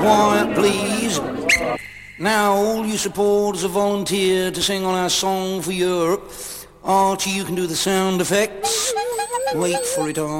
quiet, please. Now, all you supporters have volunteered to sing on our song for Europe. Archie, you can do the sound effects. Wait for it, Archie.